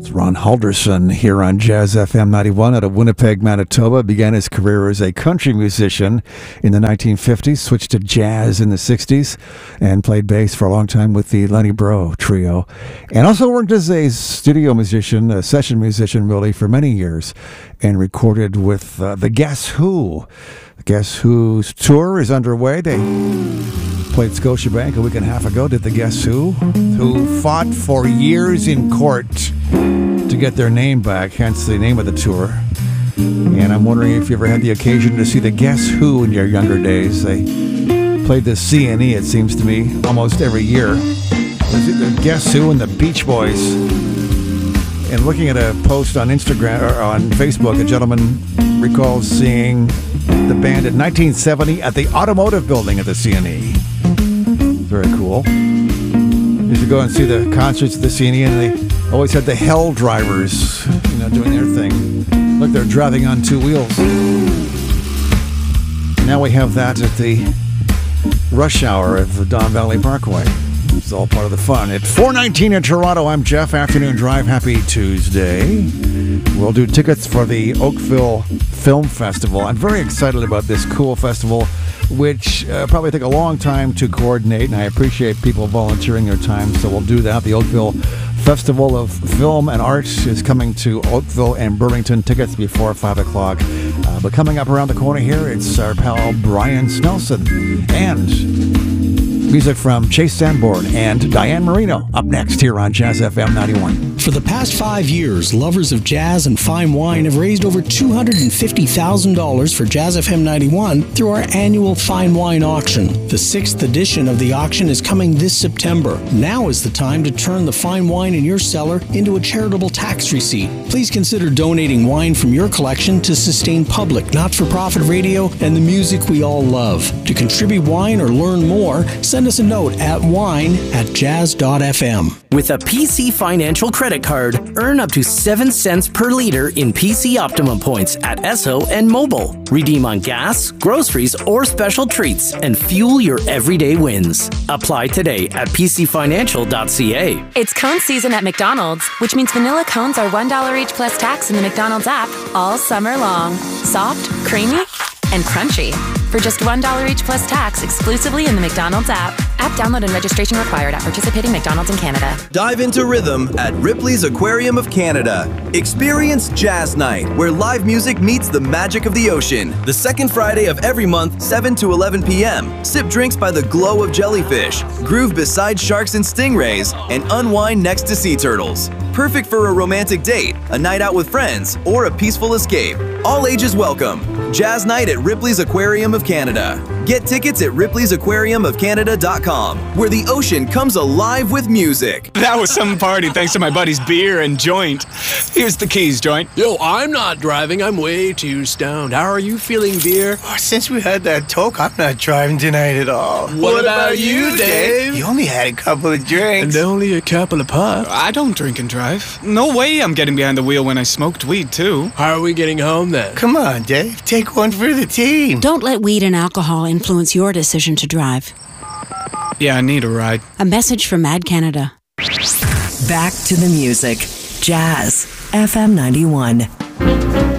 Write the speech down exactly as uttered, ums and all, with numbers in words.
Ron Halderson here on Jazz F M ninety-one out of Winnipeg, Manitoba. Began his career as a country musician in the nineteen fifties, switched to jazz in the sixties, and played bass for a long time with the Lenny Breau Trio. And also worked as a studio musician, a session musician really, for many years, and recorded with uh, the Guess Who. The Guess Who's tour is underway. They played Scotiabank a week and a half ago, did the Guess Who, who fought for years in court to get their name back, hence the name of the tour. And I'm wondering if you ever had the occasion to see the Guess Who in your younger days. They played the C and E, it seems to me, almost every year. The Guess Who and the Beach Boys. And looking at a post on Instagram or on Facebook, a gentleman recalls seeing the band in nineteen seventy at the Automotive Building at the C and E. Very cool. Used to go and see the concerts at the C and E, and they always had the Hell Drivers, you know, doing their thing. Look, they're driving on two wheels. Now we have that at the rush hour of the Don Valley Parkway. It's all part of the fun. At four nineteen in Toronto, I'm Jeff. Afternoon Drive. Happy Tuesday. We'll do tickets for the Oakville Film Festival. I'm very excited about this cool festival, which uh, probably take a long time to coordinate, and I appreciate people volunteering their time, so we'll do that. The Oakville Festival of Film and Art is coming to Oakville and Burlington. Tickets before five o'clock. Uh, but coming up around the corner here, it's our pal Brian Snelson. And music from Chase Sanborn and Diane Marino up next here on Jazz F M ninety-one. For the past five years, lovers of jazz and fine wine have raised over two hundred fifty thousand dollars for Jazz F M ninety-one through our annual Fine Wine Auction. The sixth edition of the auction is coming this September. Now is the time to turn the fine wine in your cellar into a charitable tax receipt. Please consider donating wine from your collection to sustain public, not-for-profit radio and the music we all love. To contribute wine or learn more, send us a note at wine at jazz dot f m. With a P C Financial credit card, earn up to seven cents per liter in P C Optimum points at Esso and Mobile. Redeem on gas, groceries, or special treats and fuel your everyday wins. Apply today at p c financial dot c a. It's cone season at McDonald's, which means vanilla cones are one dollar each plus tax in the McDonald's app all summer long. Soft, creamy, and crunchy. For just one dollar each plus tax exclusively in the McDonald's app. App download and registration required at participating McDonald's in Canada. Dive into rhythm at Ripley's Aquarium of Canada. Experience Jazz Night, where live music meets the magic of the ocean. The second Friday of every month, seven to eleven p m Sip drinks by the glow of jellyfish, groove beside sharks and stingrays, and unwind next to sea turtles. Perfect for a romantic date, a night out with friends, or a peaceful escape. All ages welcome. Jazz Night at Ripley's Aquarium of Canada. Get tickets at ripley's aquarium of canada dot com, where the ocean comes alive with music. That was some party thanks to my buddy's beer and joint. Here's the keys, joint. Yo, I'm not driving. I'm way too stoned. How are you feeling, beer? Oh, since we had that talk, I'm not driving tonight at all. What, what about, about you, Dave? You only had a couple of drinks. And only a couple of puffs. I don't drink and drive. No way I'm getting behind the wheel when I smoked weed, too. How are we getting home, then? Come on, Dave. Take one for the team. Don't let weed and alcohol influence your decision to drive. Yeah, I need a ride. A message from Mad Canada. Back to the music. Jazz F M ninety-one.